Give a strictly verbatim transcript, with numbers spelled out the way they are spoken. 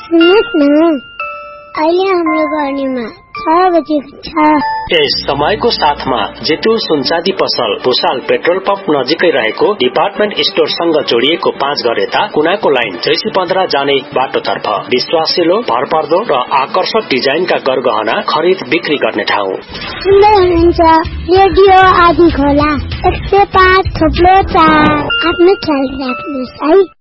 सुन्नुहोस् न, अहिले हाम्रो गर्नेमा छ बजेको छ। यस समयको साथमा जेतु सुनचाँदी पसल भुसाल पेट्रोल पम्प नजिकै रहेको डिपार्टमेन्ट स्टोरसँग जोडिएको पाँच घर यता कुनाको लाइन चैसी पन्ध्र जाने बाटोतर्फ विश्वासिलो, भरपर्दो र आकर्षक डिजाइनका गरगहना खरिद बिक्री गर्ने ठाउँ। सुन्दै हुनुहुन्छ रेडियो आदि खोला एक सय पाँच थोप्लो चार। आफ्नो ख्याल राख्नुहोस् है।